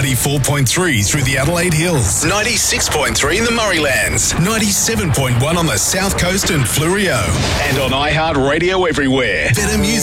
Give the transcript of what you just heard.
94.3 through the Adelaide Hills, 96.3 in the Murraylands, 97.1 on the South Coast and Fleurieu, and on iHeartRadio everywhere. Better music.